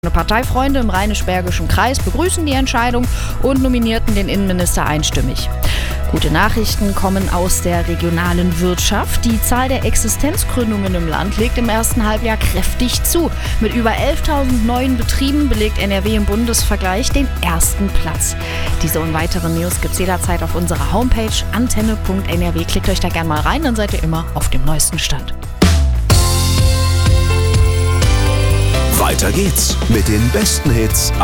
Parteifreunde im Rheinisch-Bergischen Kreis begrüßen die Entscheidung und nominierten den Innenminister einstimmig. Gute Nachrichten kommen aus der regionalen Wirtschaft. Die Zahl der Existenzgründungen im Land legt im ersten Halbjahr kräftig zu. Mit über 11.000 neuen Betrieben belegt NRW im Bundesvergleich den ersten Platz. Diese und weitere News gibt's jederzeit auf unserer Homepage antenne.nrw. Klickt euch da gerne mal rein, dann seid ihr immer auf dem neuesten Stand. Weiter geht's mit den besten Hits